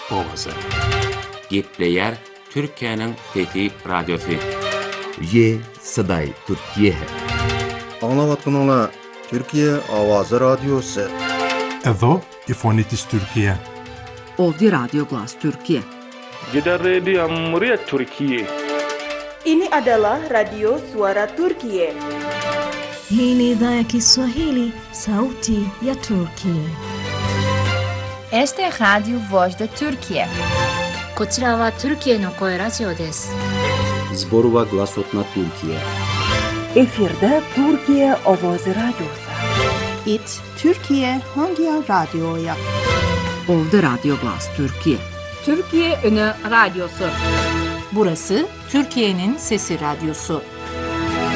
ovazı. Gepleyer Türkiye'nin Fethi Radyosu. Ye Saday Türkiye. Anlavatqanlar Türkiye Avazı Radyosu. Edo Ifonitis Türkiye. Ovdje Radio Glas Türkiye. Gidan Rediyo Muryar Türkiye. Ini adalah Radio Suara Turkiye. Hii ni idhaa ya Kiswahili, sauti ya Turkiye. Este es Radio Voz de Turkiye. こちらはトルキエの声ラジオです。 Zborova Glasotna Türkiye. Efirde Türkiye Avazı Radyosu. İt Türkiye Hangi Radyo'ya? Ovdje Radio Glas Türkiye. Türkiye Ünü Radyosu. Burası Türkiye'nin Sesi Radyosu.